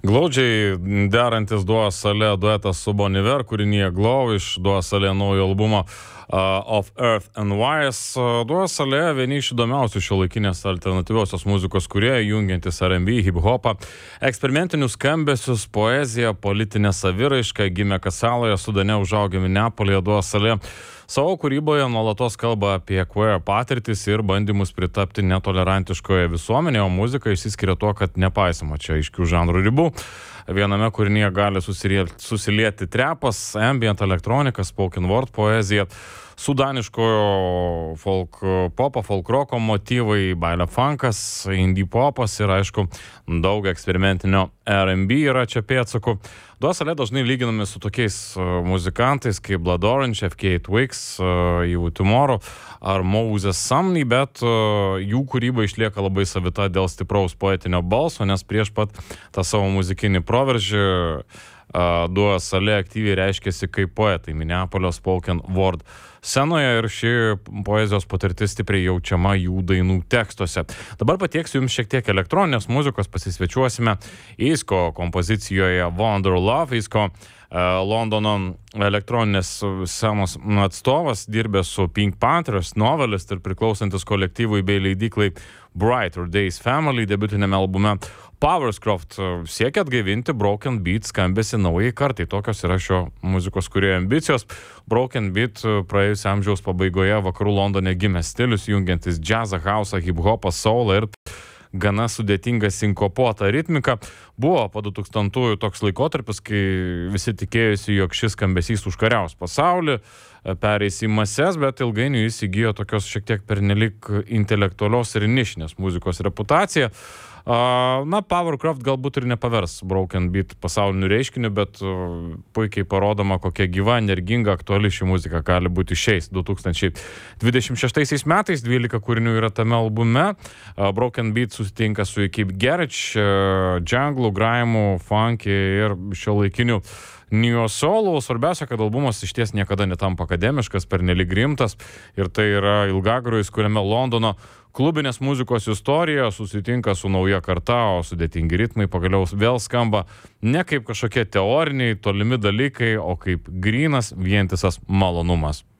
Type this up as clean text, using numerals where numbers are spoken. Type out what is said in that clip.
Glaudžiai derantis Dua Saleh duetas su Bon Iver kūrinyje Glow iš Dua Saleh naujo albumo Of Earth and Wires. Dua Saleh vieni iš įdomiausių šiuolaikinės alternatyviosios muzikos kūrėjų, jungiantis R&B, hip-hopą, eksperimentinius skambesius, poeziją, politinę saviraišką, gimė Kasaloje, Sudane, užaugė Minneapolyje. Dua Saleh savo kūryboje nuolatos kalba apie queer patirtis ir bandymus pritapti netolerantiškoje visuomenėje, o muzika išsiskiria tuo, kad nepaisoma čia aiškių žanrų ribų. Viename kūrinyje gali susilieti trepas, ambient elektronika, spoken word poezija, sudaniškojo folk popo, folk roko motyvai, bailio funkas, indie popas ir aišku daug eksperimentinio R&B yra čia pėdsakų. Dua Saleh dažnai lyginami su tokiais muzikantais kaip Blood Orange, FKA Twigs, You Tomorrow ar Moses Sumney, bet jų kūryba išlieka labai savita dėl stipraus poetinio balso, nes prieš pat tą savo muzikinį proveržį Dua Saleh aktyviai reiškėsi kaip poetai Minneapolio spoken word scenoje ir ši poezijos patirtis stipriai jaučiama jų dainų tekstuose. Dabar patieksiu jums šiek tiek elektroninės muzikos, pasisvečiuosime Isko kompozicijoje Wonder Love. Isko Londono elektroninės scenos atstovas, dirbęs su Pink Panthers, novelist ir priklausantis kolektyvui bei leidyklai Brighter Days Family debiutinėme albume Powerscroft siekia atgaivinti Broken Beat skambesi naujai kartai. Tokios yra šio muzikos kūrėjo ambicijos. Broken Beat praėjusio amžiaus pabaigoje vakarų Londone gimė stilius, jungiantis džiazą, hausą, hip-hopą, soulą ir gana sudėtinga sinkopuota ritmika. Buvo po 2000-ųjų toks laikotarpis, kai visi tikėjosi, jog šis skambesys užkariaus pasaulį, pereis į mases, bet ilgainiui jis įgijo tokios šiek tiek pernelik intelektualios ir nišinės muzikos reputaciją. Powercroft galbūt ir nepavers Broken Beat pasauliniu reiškiniu, bet puikiai parodoma, kokia gyva, energinga, aktuali ši muzika gali būti šiais 2026 metais. 12 kūrinių yra tame albume. Broken Beat susitinka su Keep Garage, jungle, grime, funky ir šiuolaikiniu Neo Soul. Svarbiausia, kad albumas išties niekada netampa akademiškas, pernelyg rimtas, ir tai yra ilgagrojis, kuriame Londono klubinės muzikos istorija susitinka su nauja karta, o sudėtingi ritmai pagaliau vėl skamba ne kaip kažkokie teoriniai, tolimi dalykai, o kaip grynas, vientisas malonumas.